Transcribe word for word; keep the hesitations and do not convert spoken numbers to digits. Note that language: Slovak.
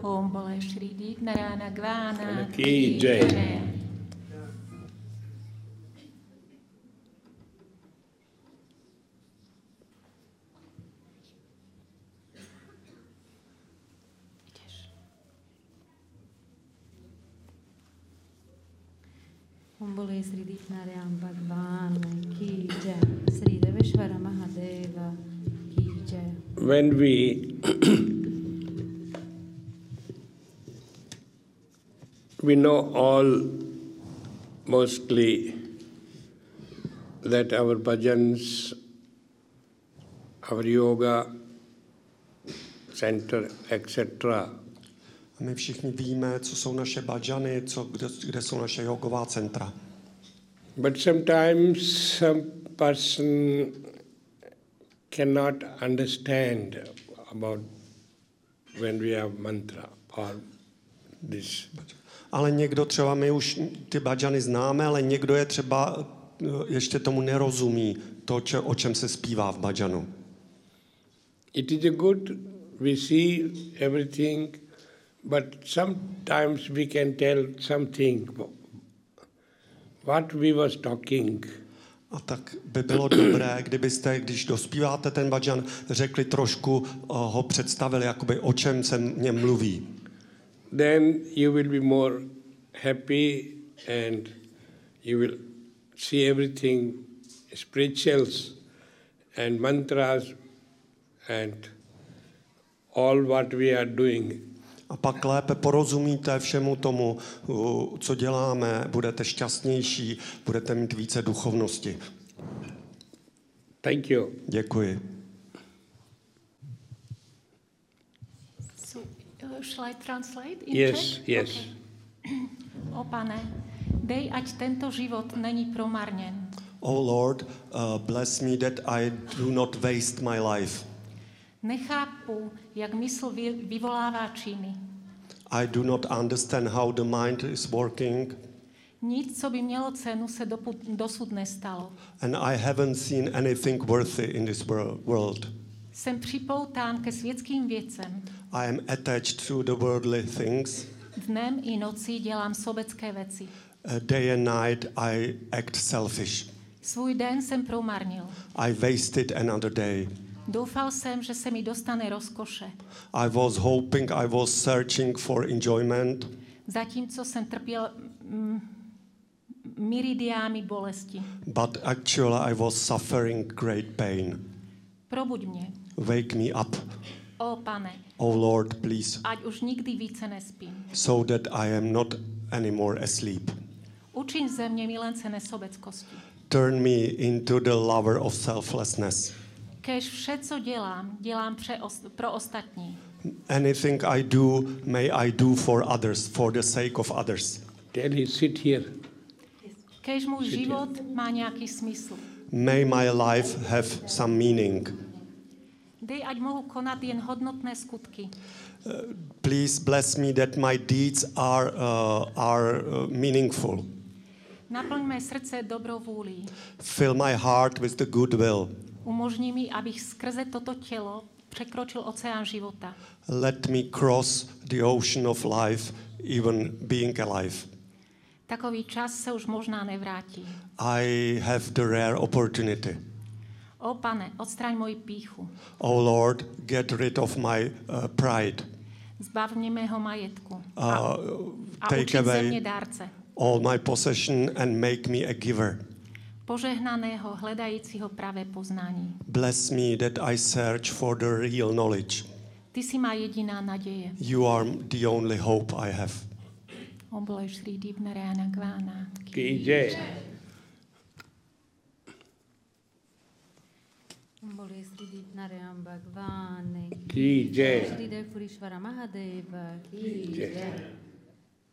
Om Bole Shri Deep Narayana Gvana Ki Jai. Om Bole Shri Deep Narayana Bhagwan Ki Jai. Sri Deveshwara Mahadeva Ki Jai. When we we know all mostly that our bhajans, our yoga center, et cetera. My všichni víme, co jsou naše bhajany, co, kde, kde jsou naše jogová centra. But sometimes some person cannot understand about when we have mantra or this. Ale někdo třeba, my už ty bhajany známe, ale někdo je třeba ještě tomu nerozumí, to, če, o čem se zpívá v bhajanu. It is a good, we see everything, but sometimes we can tell something, what we was talking. A tak by bylo dobré, kdybyste, když dospíváte ten bhajan, řekli trošku, uh, ho představili, jakoby o čem se mě mluví. Then you will be more happy and you will see everything spirituals and mantras and all what we are doing. A pak lépe porozumíte všemu tomu, uh, co děláme, budete šťastnější, budete mít více duchovnosti. Thank you. Děkuji. So, uh, shall I translate in Yes, Czech? yes. Okay. O Pane, dej, ať tento život není promarněn. Oh Lord, uh, bless me that I do not waste my life. Nechápu, jak mysl vy, vyvolává činy. I do not understand how the mind is working. Nic, co by mělo cenu, se doput, dosud nestalo. And I haven't seen anything worthy in this world. Jsem připoután ke světským věcem. I am attached to the worldly things. Dnem i nocí dělám sobecké věci. Uh, day and night I act selfish. Svůj den jsem promarnil. I wasted another day. Doufal jsem, že se mi dostane rozkoše. I was hoping, I was searching for enjoyment. Zatímco jsem trpěl mm, myridiámi bolesti. But actually I was suffering great pain. Probuď mě. Wake me up. O Pane, Oh Lord, please, ať už nikdy více nespím. so that I am not anymore asleep. Učiň ze mě milence nesobeckosti. Turn me into the lover of selflessness. Kéž vše, co dělám, dělám pře os- pro ostatní. Anything I do, may I do for others, for the sake of others. Tell he sit here. Kéž můj život má nějaký smysl. May my life have some meaning. Dej, ať mohu konat jen hodnotné skutky. Uh, please bless me that my deeds are, uh, are uh, meaningful. Naplň mé srdce dobrou vůlí. Fill my heart with the good will. Umožni mi, abych skrze toto tělo překročil oceán života. Let me cross the ocean of life, even being alive. Takový čas se už možná nevrátí. I have the rare opportunity. O Pane, odstraň moji pýchu. Oh Lord, get rid of my uh, pride. Zbav mě mého majetku. Uh, A, a take učin ze mě away dárce. all my possession and make me a giver. Požehnaného, hledajícího pravé poznání. Bless me that I search for the real knowledge. Ty jsi má jediná naděje. You are the only hope I have. Oblej Shri Deep Narayana Gvana. Ki Jai. Om Bole Shri Deep Narayana Bhagwan Ki Jai. Shri Deveshwara Mahadeva Ki Jai.